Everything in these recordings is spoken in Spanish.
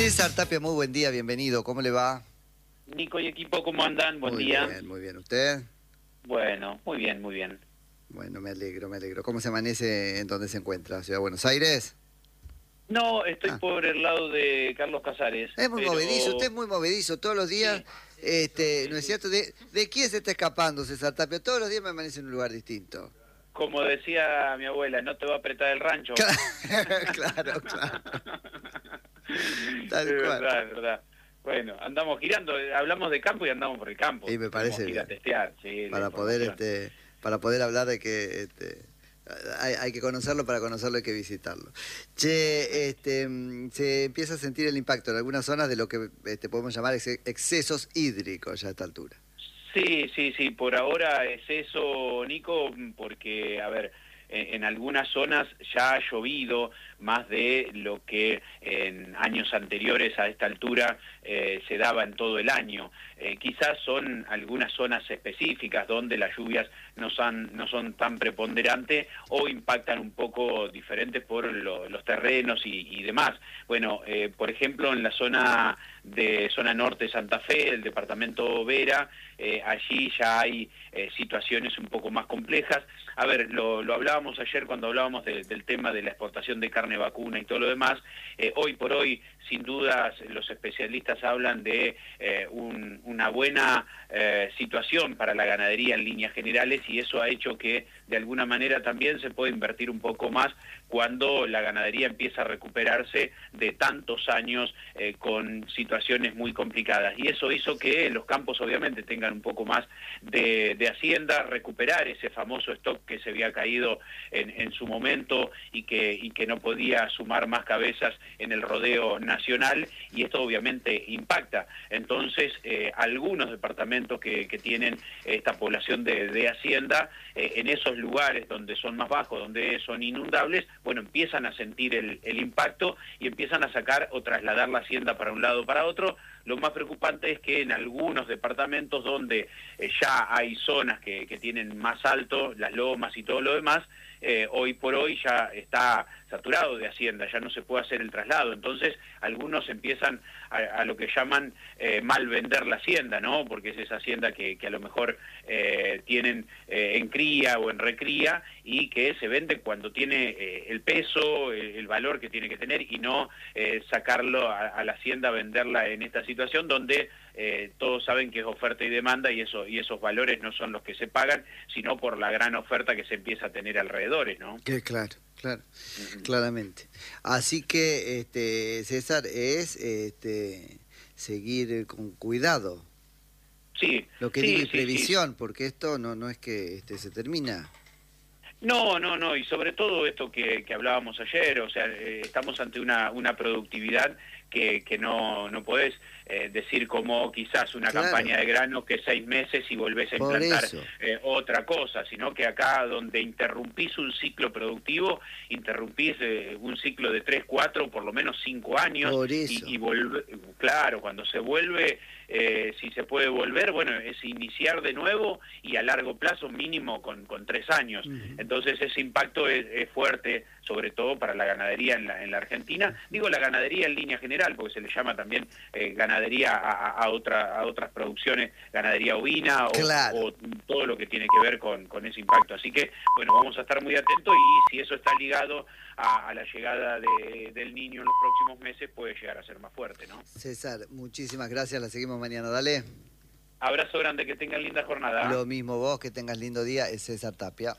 César Tapia, muy buen día, bienvenido. ¿Cómo le va? Nico y equipo, ¿cómo andan? Buen día. Muy bien, muy bien. ¿Usted? Bueno, muy bien, muy bien. Bueno, me alegro, me alegro. ¿Cómo se amanece en donde se encuentra? ¿Ciudad de Buenos Aires? No, estoy por el lado de Carlos Casares. Es muy movedizo, usted es muy movedizo. Todos los días, Sí. ¿no es cierto? ¿De quién se está escapando, César Tapia? Todos los días me amanece en un lugar distinto. Como decía mi abuela, no te va a apretar el rancho. Claro. Es Tal cual. verdad, es verdad. Bueno, andamos girando, hablamos de campo y andamos por el campo. Y me parece ir a bien. testear, sí, Para poder hablar de que hay que conocerlo, para conocerlo hay que visitarlo. Che, se empieza a sentir el impacto en algunas zonas de lo que podemos llamar excesos hídricos ya a esta altura. Sí, por ahora es eso, Nico, porque, a ver, en algunas zonas ya ha llovido más de lo que en años anteriores a esta altura se daba en todo el año. Quizás son algunas zonas específicas donde las lluvias no son tan preponderantes o impactan un poco diferentes por los terrenos y demás. Bueno, por ejemplo, en la zona norte de Santa Fe, el departamento Vera, allí ya hay situaciones un poco más complejas. A ver, lo hablábamos ayer cuando hablábamos del tema de la exportación de carne vacuna y todo lo demás. Hoy por hoy, sin dudas, los especialistas hablan de una buena situación para la ganadería en líneas generales, y eso ha hecho que de alguna manera también se pueda invertir un poco más cuando la ganadería empieza a recuperarse de tantos años con situaciones muy complicadas. Y eso hizo que los campos obviamente tengan un poco más de hacienda, recuperar ese famoso stock que se había caído en su momento y que no podía sumar más cabezas en el rodeo nacional, y esto obviamente impacta. Entonces, algunos departamentos que tienen esta población de hacienda, en esos lugares donde son más bajos, donde son inundables, bueno, empiezan a sentir el impacto y empiezan a sacar o trasladar la hacienda para un lado o para otro. Lo más preocupante es que en algunos departamentos donde ya hay zonas que tienen más alto, las lomas y todo lo demás, hoy por hoy ya está saturado de hacienda, ya no se puede hacer el traslado. Entonces algunos empiezan a lo que llaman mal vender la hacienda, ¿no? Porque es esa hacienda que a lo mejor tienen en cría o en recría, y que se vende cuando tiene el peso, el valor que tiene que tener, y no sacarlo a la hacienda, venderla en esta situación donde todos saben que es oferta y demanda, y esos valores no son los que se pagan, sino por la gran oferta que se empieza a tener alrededores, ¿no? Claro, claramente. Así que, César, es seguir con cuidado. Sí. Lo que digo, y previsión, porque esto no es que se termina. No, y sobre todo esto que hablábamos ayer, o sea, estamos ante una productividad que no podés decir como quizás una campaña de grano que 6 meses y volvés a implantar otra cosa, sino que acá donde interrumpís un ciclo productivo, interrumpís un ciclo de 3, 4, por lo menos 5 años, y claro, cuando se vuelve, si se puede volver, bueno, es iniciar de nuevo, y a largo plazo mínimo con 3 años. Entonces ese impacto es fuerte, sobre todo para la ganadería en la Argentina. Digo la ganadería en línea general, porque se le llama también ganadería a otras producciones, ganadería ovina o todo lo que tiene que ver con ese impacto. Así que, bueno, vamos a estar muy atentos, y si eso está ligado a la llegada del Niño en los próximos meses, puede llegar a ser más fuerte, ¿no? César, muchísimas gracias, la seguimos mañana, dale. Abrazo grande, que tengan linda jornada. Lo mismo vos, que tengas lindo día, es César Tapia.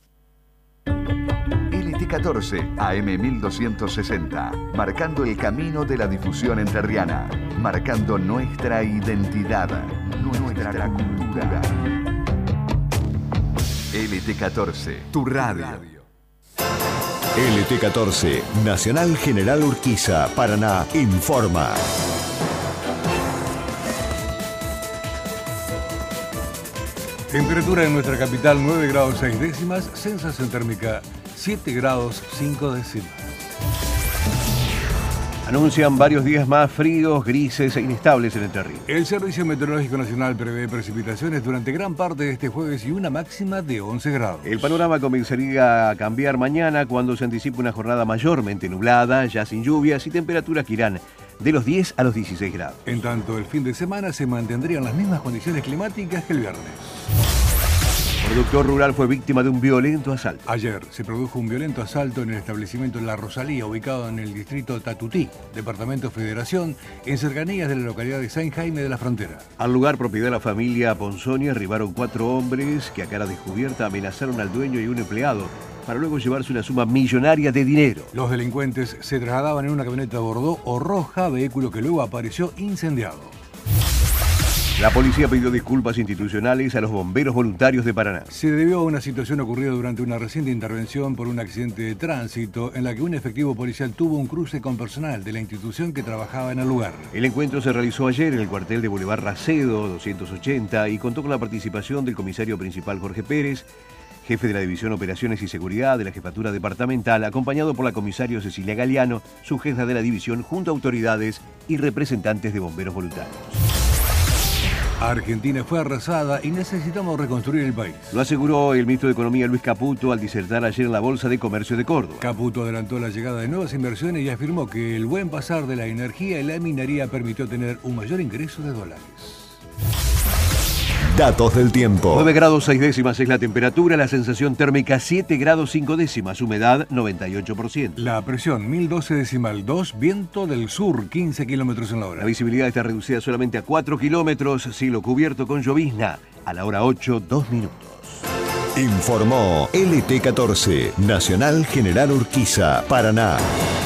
LT14 AM 1260, marcando el camino de la difusión entrerriana, marcando nuestra identidad, nuestra cultura. LT14, tu radio. LT14, Nacional General Urquiza, Paraná, informa. Temperatura en nuestra capital 9 grados 6 décimas, sensación térmica 7 grados 5 décimas. Anuncian varios días más fríos, grises e inestables en Entre Ríos. El Servicio Meteorológico Nacional prevé precipitaciones durante gran parte de este jueves y una máxima de 11 grados. El panorama comenzaría a cambiar mañana cuando se anticipa una jornada mayormente nublada, ya sin lluvias y temperaturas que irán de los 10 a los 16 grados. En tanto, el fin de semana se mantendrían las mismas condiciones climáticas que el viernes. Productor rural fue víctima de un violento asalto. Ayer se produjo un violento asalto en el establecimiento La Rosalía, ubicado en el distrito Tatutí, departamento Federación, en cercanías de la localidad de San Jaime de la Frontera. Al lugar, propiedad de la familia Ponzoni, arribaron 4 hombres que a cara descubierta amenazaron al dueño y un empleado para luego llevarse una suma millonaria de dinero. Los delincuentes se trasladaban en una camioneta Bordeaux o roja, vehículo que luego apareció incendiado. La policía pidió disculpas institucionales a los bomberos voluntarios de Paraná. Se debió a una situación ocurrida durante una reciente intervención por un accidente de tránsito en la que un efectivo policial tuvo un cruce con personal de la institución que trabajaba en el lugar. El encuentro se realizó ayer en el cuartel de Boulevard Racedo 280 y contó con la participación del comisario principal Jorge Pérez, jefe de la División Operaciones y Seguridad de la Jefatura Departamental, acompañado por la comisario Cecilia Galeano, su jefa de la división, junto a autoridades y representantes de bomberos voluntarios. Argentina fue arrasada y necesitamos reconstruir el país. Lo aseguró el ministro de Economía Luis Caputo al disertar ayer en la Bolsa de Comercio de Córdoba. Caputo adelantó la llegada de nuevas inversiones y afirmó que el buen pasar de la energía y la minería permitió tener un mayor ingreso de dólares. Datos del tiempo. 9 grados 6 décimas es la temperatura, la sensación térmica 7 grados 5 décimas, humedad 98%. La presión 1012,2, viento del sur 15 kilómetros en la hora. La visibilidad está reducida solamente a 4 kilómetros, cielo cubierto con llovizna, a la hora 8, 2 minutos. Informó LT14, Nacional General Urquiza, Paraná.